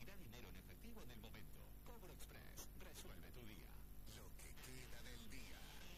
Da dinero en efectivo en el momento. Cobro Express. Resuelve tu día. Lo que queda del día.